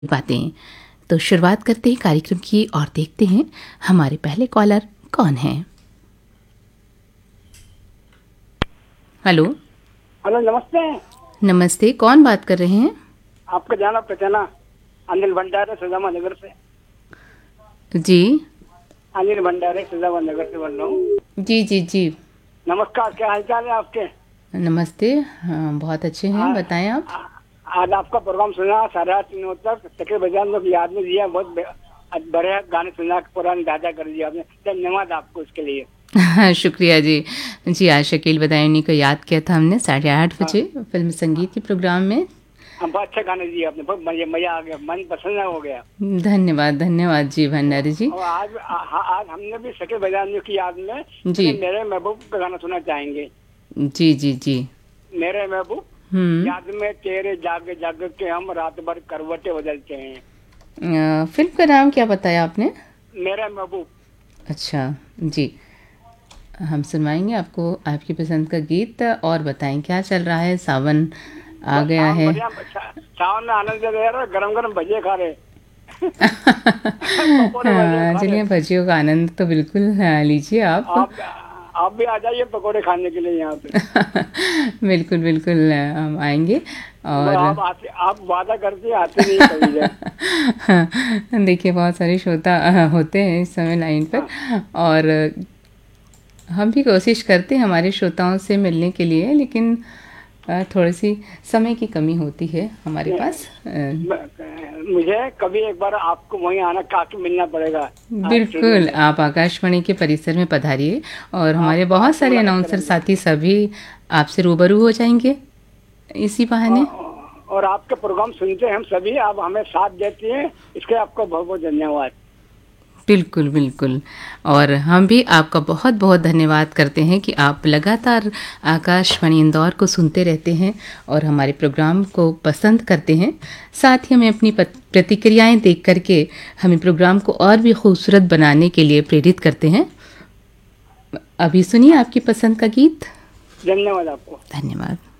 बातें। तो शुरुआत करते हैं कार्यक्रम की और देखते हैं हमारे पहले कॉलर कौन है। हेलो। हेलो, नमस्ते। नमस्ते, कौन बात कर रहे हैं? आपका जाना पहचाना अनिल भंडारे सुजामा नगर से। जी अनिल भंडारे सुजामा नगर से बोल रहा हूँ। जी जी जी। नमस्कार, क्या हालचाल है आपके? नमस्ते। हाँ, बहुत अच्छे हैं, बताएं आप। आज आपका प्रोग्राम सुना 8:30 तक सके बजान लोग याद में दिया, बहुत बढ़िया गाने सुना, पुरानी दादा कर दिया आपने। धन्यवाद आपको इसके लिए। शुक्रिया जी। जी, आज शकील बदायूनी को याद किया था हमने 8:30 बजे फिल्म संगीत के प्रोग्राम में। बहुत अच्छा गाने दिए आपने, बहुत मजा आ गया, मन प्रसन्न हो गया। धन्यवाद धन्यवाद जी भंडारी जी। और आज हमने भी सके बजाने की याद में जी मेरे महबूब का गाना सुनना चाहेंगे। जी जी जी। मेरे महबूब याद में तेरे जाग जाग के हम रात भर करवटे बदलते हैं। फिल्म का नाम क्या बताया आपने? मेरे महबूब। अच्छा जी, हम सुनवाएंगे आपको आपकी पसंद का गीत। और बताएं क्या चल रहा है, सावन आ गया है। सावन में आनंद ले रहे, गरम गरम भजिए खा रहे। चलिए, भजियों का आनंद तो बिल्कुल लीजिए आप भी आ जाइए पकोड़े खाने के लिए यहाँ पे। बिल्कुल बिल्कुल, हम आएंगे। और आप वादा करके आते नहीं कभी। देखिए, बहुत सारे श्रोता होते हैं इस समय लाइन पर। और हम भी कोशिश करते हैं हमारे श्रोताओं से मिलने के लिए, लेकिन थोड़ी सी समय की कमी होती है हमारे पास। मुझे कभी एक बार आपको वहीं आना काफी मिलना पड़ेगा। बिल्कुल, आप आकाशवाणी के परिसर में पधारिए और हमारे बहुत सारे अनाउंसर साथी सभी आपसे रूबरू हो जाएंगे इसी बहाने। और आपके प्रोग्राम सुनते हैं हम सभी, आप हमें साथ देती हैं, इसके आपको बहुत बहुत धन्यवाद। बिल्कुल बिल्कुल, और हम भी आपका बहुत बहुत धन्यवाद करते हैं कि आप लगातार आकाशवाणी इंदौर को सुनते रहते हैं और हमारे प्रोग्राम को पसंद करते हैं। साथ ही हमें अपनी प्रतिक्रियाएं देख करके हमें प्रोग्राम को और भी खूबसूरत बनाने के लिए प्रेरित करते हैं। अभी सुनिए आपकी पसंद का गीत। धन्यवाद आपको। धन्यवाद।